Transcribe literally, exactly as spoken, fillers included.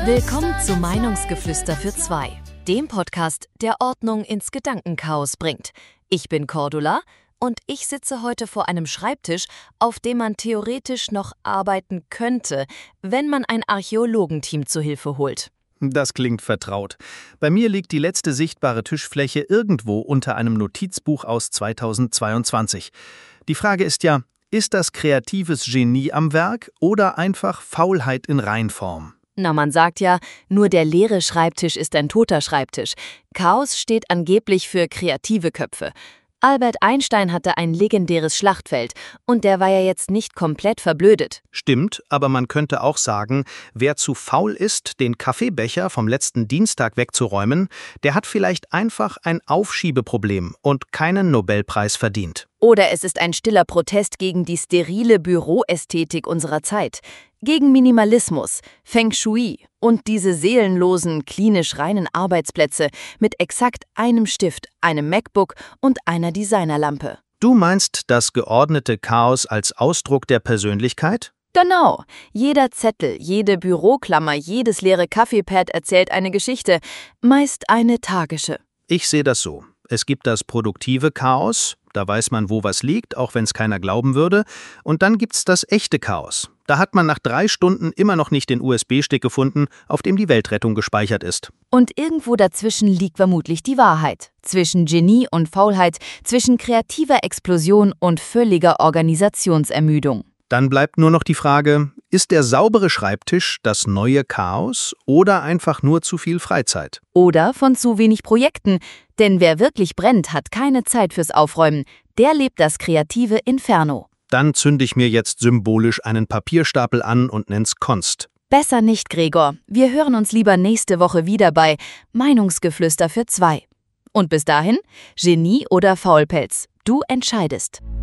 Willkommen zu Meinungsgeflüster für zwei, dem Podcast, der Ordnung ins Gedankenchaos bringt. Ich bin Cordula und ich sitze heute vor einem Schreibtisch, auf dem man theoretisch noch arbeiten könnte, wenn man ein Archäologenteam zu Hilfe holt. Das klingt vertraut. Bei mir liegt die letzte sichtbare Tischfläche irgendwo unter einem Notizbuch aus zweitausendzweiundzwanzig. Die Frage ist ja, ist das kreatives Genie am Werk oder einfach Faulheit in Reinform? Na, man sagt ja, nur der leere Schreibtisch ist ein toter Schreibtisch. Chaos steht angeblich für kreative Köpfe. Albert Einstein hatte ein legendäres Schlachtfeld und der war ja jetzt nicht komplett verblödet. Stimmt, aber man könnte auch sagen, wer zu faul ist, den Kaffeebecher vom letzten Dienstag wegzuräumen, der hat vielleicht einfach ein Aufschiebeproblem und keinen Nobelpreis verdient. Oder es ist ein stiller Protest gegen die sterile Büroästhetik unserer Zeit, gegen Minimalismus, Feng Shui und diese seelenlosen, klinisch reinen Arbeitsplätze mit exakt einem Stift, einem MacBook und einer Designerlampe. Du meinst das geordnete Chaos als Ausdruck der Persönlichkeit? Genau. Jeder Zettel, jede Büroklammer, jedes leere Kaffeepad erzählt eine Geschichte, meist eine tragische. Ich sehe das so. Es gibt das produktive Chaos, da weiß man, wo was liegt, auch wenn es keiner glauben würde. Und dann gibt's das echte Chaos. Da hat man nach drei Stunden immer noch nicht den U S B-Stick gefunden, auf dem die Weltrettung gespeichert ist. Und irgendwo dazwischen liegt vermutlich die Wahrheit. Zwischen Genie und Faulheit, zwischen kreativer Explosion und völliger Organisationsermüdung. Dann bleibt nur noch die Frage, ist der saubere Schreibtisch das neue Chaos oder einfach nur zu viel Freizeit? Oder von zu wenig Projekten, denn wer wirklich brennt, hat keine Zeit fürs Aufräumen. Der lebt das kreative Inferno. Dann zünde ich mir jetzt symbolisch einen Papierstapel an und nenn's Konst. Besser nicht, Gregor. Wir hören uns lieber nächste Woche wieder bei Meinungsgeflüster für zwei. Und bis dahin, Genie oder Faulpelz, du entscheidest.